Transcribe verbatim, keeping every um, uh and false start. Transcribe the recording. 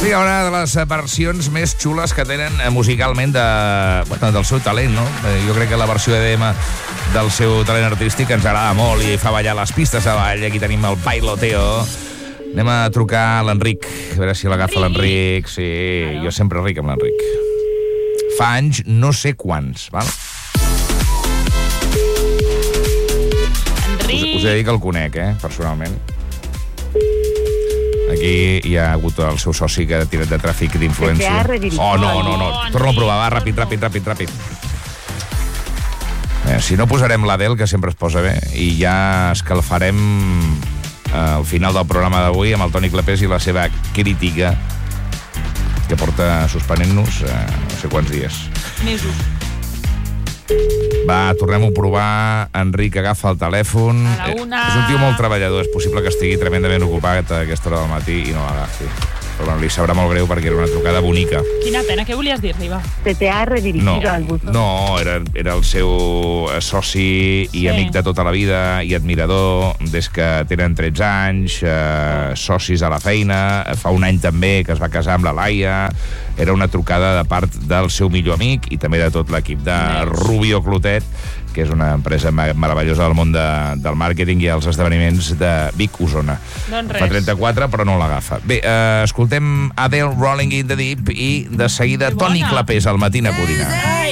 Sí, una de les versions més xules que tenen musicalment de, bueno, del seu talent, no? Jo crec que la versió E D M del seu talent artístic ens agrada molt i fa ballar les pistes de ball. Aquí tenim el bailoteo. Anem a trucar a l'Enric, a veure si l'agafa l'Enric. Sí, jo sempre ric amb l'Enric. Fa anys, no sé quants, val? Enric! Us, us he de dir que el conec, eh, personalment. Aquí hi ha hagut el seu soci que ha tirat de tràfic d'influència. Oh, no, no, no. Torno a provar, va, ràpid, ràpid, ràpid, ràpid. Eh, si no, posarem l'Adel, que sempre es posa bé, i ja escalfarem eh, el final del programa d'avui amb el Toni Clapés i la seva crítica que porta suspenent-nos eh, no sé quants dies. Mesos. Va, tornem-ho a provar. Enric agafa el telèfon. A la una. És un tio molt treballador. És possible que estigui tremendament ocupat a aquesta hora del matí i no l'agafi. Però bueno, li sabrà molt greu perquè era una trucada bonica. Quina pena, què volies dir-li, va? Se te ha redirigido no, al buzón. No, era, era el seu soci i Sí. amic de tota la vida i admirador des que tenen tretze anys, eh, socis a la feina. Fa un any també que es va casar amb la Laia. Era una trucada de part del seu millor amic i també de tot l'equip de Rubio Clotet, que és una empresa meravellosa del món de, del màrqueting i els esdeveniments de Vic, Osona. Doncs res. Fa trenta-quatre, però no l'agafa. Bé, eh, escoltem Adele Rolling in the Deep i de seguida Toni Clapés al Matina Codina. Ai!